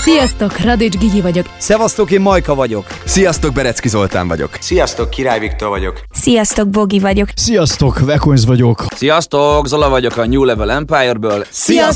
Sziasztok, Radics Gigyi vagyok. Szevasztok, én Majka vagyok. Sziasztok, Berecki Zoltán vagyok. Sziasztok, Király Viktor vagyok. Sziasztok, Bogi vagyok. Sziasztok, Vekonz vagyok. Sziasztok, Zola vagyok a New Level Empire-ből. Sziasztok!